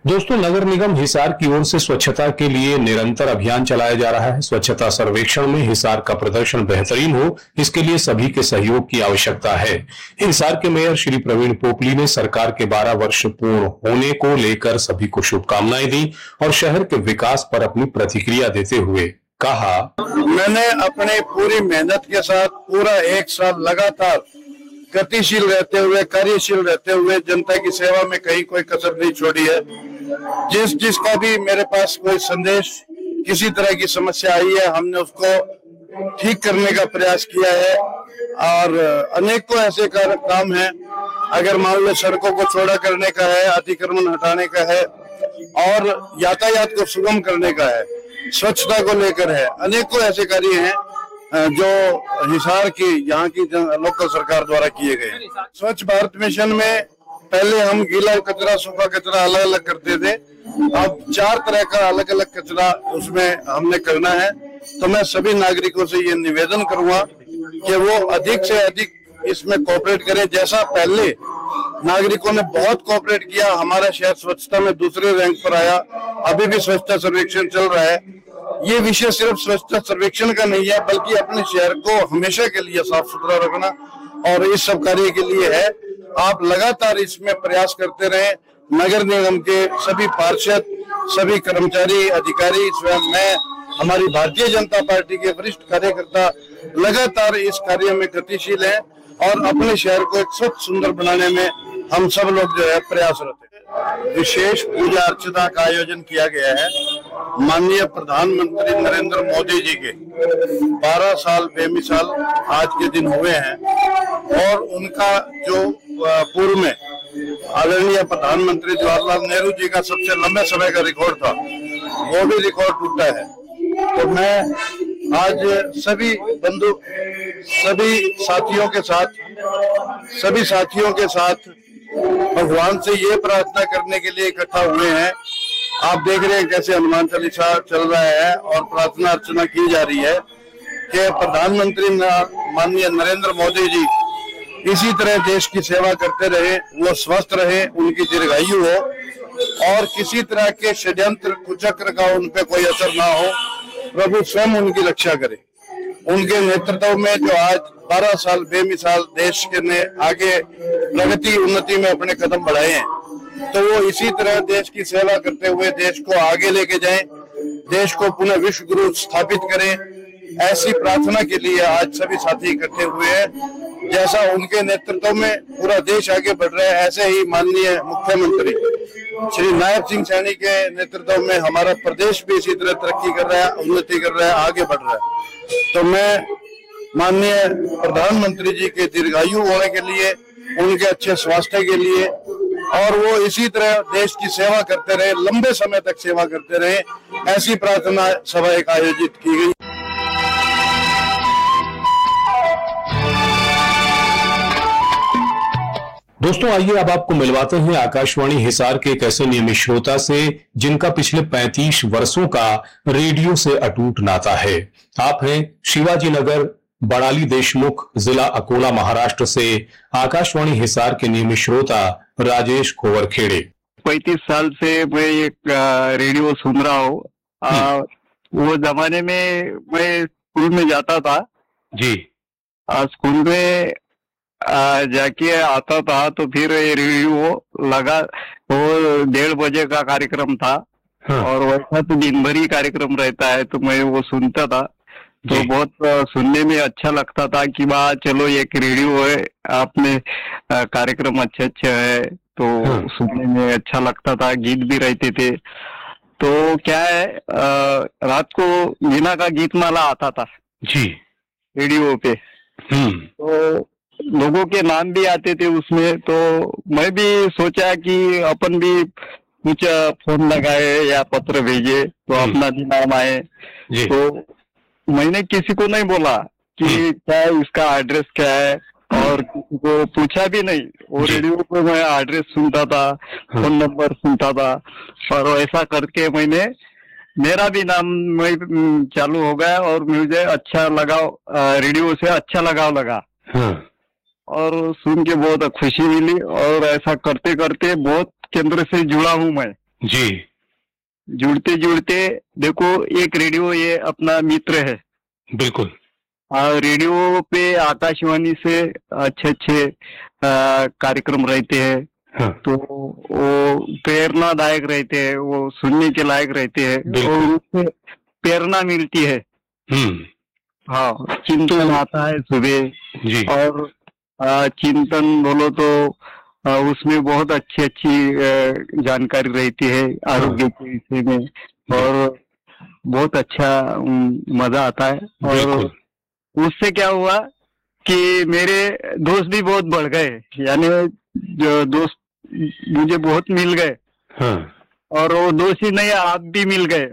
दोस्तों, नगर निगम हिसार की ओर से स्वच्छता के लिए निरंतर अभियान चलाया जा रहा है। स्वच्छता सर्वेक्षण में हिसार का प्रदर्शन बेहतरीन हो, इसके लिए सभी के सहयोग की आवश्यकता है। हिसार के मेयर श्री प्रवीण पोपली ने सरकार के 12 वर्ष पूर्ण होने को लेकर सभी को शुभकामनाएं दी और शहर के विकास पर अपनी प्रतिक्रिया देते हुए कहा, मैंने अपनी पूरी मेहनत के साथ पूरा एक साल लगातार गतिशील रहते हुए, कार्यशील रहते हुए जनता की सेवा में कहीं कोई कसर नहीं छोड़ी है। जिसका भी मेरे पास कोई संदेश, किसी तरह की समस्या आई है, हमने उसको ठीक करने का प्रयास किया है। और अनेकों ऐसे काम हैं, अगर मान लो सड़कों को चौड़ा करने का है, अतिक्रमण हटाने का है और यातायात को सुगम करने का है, स्वच्छता को लेकर है, अनेकों ऐसे कार्य हैं जो हिसार की यहाँ की लोकल सरकार द्वारा किए गए। स्वच्छ भारत मिशन में पहले हम गीला कचरा, सूखा कचरा अलग अलग करते थे, अब 4 तरह का अलग अलग कचरा उसमें हमने करना है। तो मैं सभी नागरिकों से ये निवेदन करूंगा कि वो अधिक से अधिक इसमें कोऑपरेट करें। जैसा पहले नागरिकों ने बहुत कोऑपरेट किया, हमारा शहर स्वच्छता में दूसरे रैंक पर आया। अभी भी स्वच्छता सर्वेक्षण चल रहा है। ये विषय सिर्फ स्वच्छता सर्वेक्षण का नहीं है, बल्कि अपने शहर को हमेशा के लिए साफ सुथरा रखना और इस सब कार्य के लिए है। आप लगातार इसमें प्रयास करते रहें। नगर निगम के सभी पार्षद, सभी कर्मचारी, अधिकारी, स्वयं मैं, हमारी भारतीय जनता पार्टी के वरिष्ठ कार्यकर्ता लगातार इस कार्य में गतिशील हैं और अपने शहर को एक स्वच्छ सुंदर बनाने में हम सब लोग जो है प्रयासरत हैं। विशेष पूजा अर्चना का आयोजन किया गया है। माननीय प्रधानमंत्री नरेंद्र मोदी जी के 12 साल बेमिसाल आज के दिन हुए हैं और उनका जो पूर्व में आदरणीय प्रधानमंत्री जवाहरलाल नेहरू जी का सबसे लंबे समय का रिकॉर्ड था, वो भी रिकॉर्ड टूटा है। तो मैं आज सभी बंधु, सभी साथियों के साथ भगवान से ये प्रार्थना करने के लिए इकट्ठा हुए हैं। आप देख रहे हैं कैसे हनुमान चालीसा चल रहा है और प्रार्थना अर्चना की जा रही है कि प्रधानमंत्री माननीय नरेंद्र मोदी जी इसी तरह देश की सेवा करते रहे, वो स्वस्थ रहे, उनकी दीर्घायु हो और किसी तरह के षड्यंत्र कुचक्र का उन पे कोई असर ना हो। प्रभु स्वयं उनकी रक्षा करे। उनके नेतृत्व में जो आज 12 साल बेमिसाल देश के ने आगे प्रगति उन्नति में अपने कदम बढ़ाए हैं, तो वो इसी तरह देश की सेवा करते हुए देश को आगे लेके जाएं, देश को पुनः विश्व गुरु स्थापित करें। ऐसी प्रार्थना के लिए आज सभी साथी इकट्ठे हुए हैं। जैसा उनके नेतृत्व में पूरा देश आगे बढ़ रहा है, ऐसे ही माननीय मुख्यमंत्री श्री नायब सिंह सैनी के नेतृत्व में हमारा प्रदेश भी इसी तरह तरक्की कर रहा है, उन्नति कर रहा है, आगे बढ़ रहा है। तो मैं माननीय प्रधानमंत्री जी के दीर्घायु होने के लिए, उनके अच्छे स्वास्थ्य के लिए और वो इसी तरह देश की सेवा करते रहे, लंबे समय तक सेवा करते रहे, ऐसी प्रार्थना सभा एक आयोजित की गई। दोस्तों, आइए अब आपको मिलवाते हैं आकाशवाणी हिसार के एक ऐसे नियमित श्रोता से जिनका पिछले 35 वर्षों का रेडियो से अटूट नाता है। आप हैं शिवाजी नगर, बड़ाली देशमुख, जिला अकोला, महाराष्ट्र से आकाशवाणी हिसार के नियमित श्रोता राजेश खोवरखेड़े। 35 साल से मैं एक रेडियो सुन रहा हूँ। वो जमाने में मैं स्कूल में जाता था जी। स्कूल में जाके आता था तो फिर ये रेडियो लगा, वो 1:30 बजे का कार्यक्रम था। और वैसा तो दिन भर ही कार्यक्रम रहता है, तो मैं वो सुनता था। तो बहुत सुनने में अच्छा लगता था कि वाह, चलो एक रेडियो है, आपने कार्यक्रम अच्छे अच्छे है, तो सुनने में अच्छा लगता था। गीत भी रहते थे। तो क्या है, रात को मीना का गीत माला आता था जी रेडियो पे। तो लोगों के नाम भी आते थे उसमें। तो मैं भी सोचा कि अपन भी कुछ फोन लगाए या पत्र भेजे तो अपना भी नाम आए। तो मैंने किसी को नहीं बोला कि क्या इसका एड्रेस क्या है, और किसी को पूछा भी नहीं। वो रेडियो पे मैं एड्रेस सुनता था, फोन नंबर सुनता था, और ऐसा करके मेरा भी नाम चालू हो गया और मुझे अच्छा लगा, रेडियो से अच्छा लगाव लगा। और सुन के बहुत खुशी मिली। और ऐसा करते करते बहुत केंद्र से जुड़ा हूँ मैं। जी। जुड़ते जुड़ते देखो, एक रेडियो ये अपना मित्र है। बिल्कुल। रेडियो पे आकाशवाणी से अच्छे अच्छे कार्यक्रम रहते हैं, हाँ, तो वो प्रेरणादायक रहते हैं, वो सुनने के लायक रहते हैं बिल्कुल। और उससे प्रेरणा मिलती है। हम्म। हाँ, चिंतन आता है सुबह। जी। और चिंतन बोलो तो उसमें बहुत अच्छी अच्छी जानकारी रहती है आरोग्य के विषय में, और बहुत अच्छा मजा आता है। और बिल्कुल। उससे क्या हुआ कि मेरे दोस्त भी बहुत बढ़ गए, यानी जो दोस्त मुझे बहुत मिल गए, हाँ। और वो दोस्त ही नहीं, आप भी मिल गए।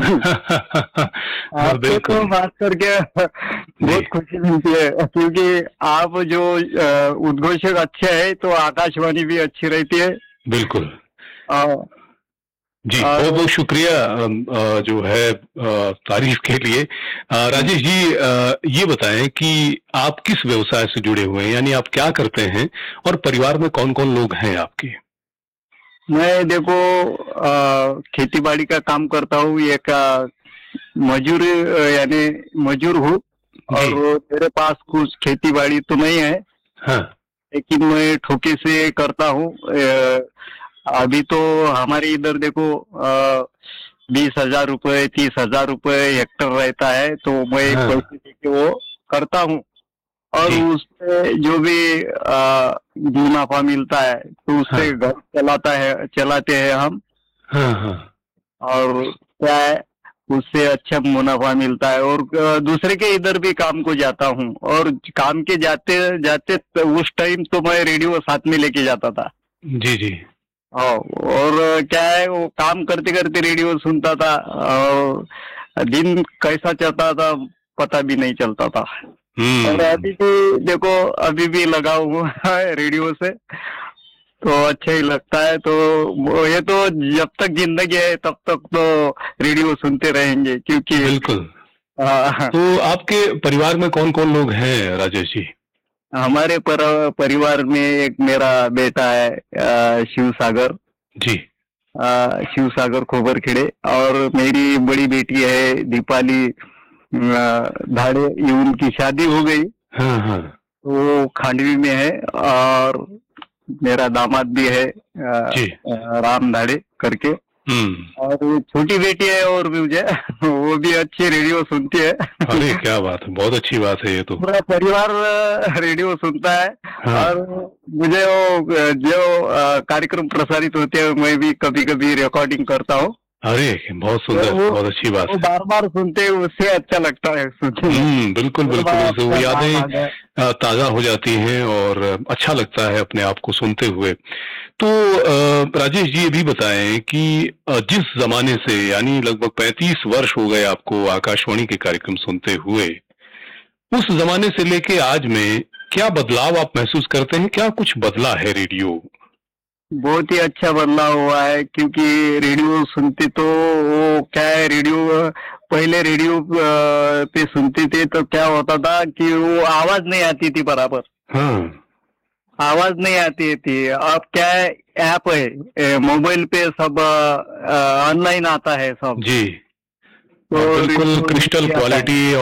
हाँ, आपसे बिल्कुल तो बात करके बहुत खुशी मिलती है, क्योंकि आप जो उद्घोषक अच्छे है तो आकाशवाणी भी अच्छी रहती है। बिल्कुल। आ, जी, और बहुत बहुत शुक्रिया जो है तारीफ के लिए। राजेश जी, ये बताएं कि आप किस व्यवसाय से जुड़े हुए हैं, यानी आप क्या करते हैं और परिवार में कौन कौन लोग हैं आपके? मैं देखो खेती बाड़ी का काम करता हूँ, एक मजूर यानी मजूर हूँ, और जी। मेरे पास कुछ खेती बाड़ी तो नहीं है, हाँ। लेकिन मैं ठोके से करता हूँ। अभी तो हमारे इधर देखो 20,000 रुपए 30,000 रुपए हेक्टर रहता है, तो मैं हाँ। पैसे देके वो करता हूँ, और जी। उससे जो भी मुनाफा मिलता है तो उससे हाँ। घर चलाते हैं हम। हाँ। हाँ। और क्या है, उससे अच्छा मुनाफा मिलता है, और दूसरे के इधर भी काम को जाता हूँ, और काम के जाते जाते तो उस टाइम तो मैं रेडियो साथ में लेके जाता था। जी। जी। हाँ, और क्या है, वो काम करते करते रेडियो सुनता था, और दिन कैसा चलता था पता भी नहीं चलता था। और अभी भी देखो, अभी भी लगा हुआ है रेडियो से, तो अच्छा ही लगता है। तो ये तो जब तक जिंदगी है तब तक तो रेडियो सुनते रहेंगे, क्योंकि बिल्कुल। हाँ, तो आपके परिवार में कौन कौन लोग हैं राजेश जी? हमारे परिवार में एक मेरा बेटा है शिव सागर, जी। शिव सागर खोबरखेड़े, और मेरी बड़ी बेटी है दीपाली धाड़े, ये उनकी शादी हो गई, हाँ। हाँ। वो खांडवी में है। और मेरा दामाद भी है जी। राम धाड़े करके, और छोटी बेटी है और भी मुझे वो भी अच्छी रेडियो सुनती है। अरे क्या बात है, बहुत अच्छी बात है ये तो। पूरा परिवार रेडियो सुनता है। हाँ। और मुझे वो जो कार्यक्रम प्रसारित होते हैं, मैं भी कभी कभी रिकॉर्डिंग करता हूँ। अरे बहुत सुंदर, बहुत अच्छी बात वो है। बार बार सुनते हैं, उससे अच्छा लगता है सुनने में। बिल्कुल बिल्कुल, उससे वो यादें ताजा हो जाती हैं और अच्छा लगता है अपने आप को सुनते हुए। तो राजेश जी, ये भी बताएं कि जिस जमाने से, यानी लगभग 35 वर्ष हो गए आपको आकाशवाणी के कार्यक्रम सुनते हुए, उस जमाने से लेके आज में क्या बदलाव आप महसूस करते हैं? क्या कुछ बदला है रेडियो? बहुत ही अच्छा बदलाव हुआ है, क्योंकि रेडियो सुनते तो वो क्या है, रेडियो पहले रेडियो पे सुनते थे तो क्या होता था कि वो आवाज नहीं आती थी बराबर। हाँ। आवाज नहीं आती थी। अब क्या है, ऐप है मोबाइल पे, सब ऑनलाइन आता है सब, जी। तो बिल्कुल रेडियो क्रिस्टल आता है। क्वालिटी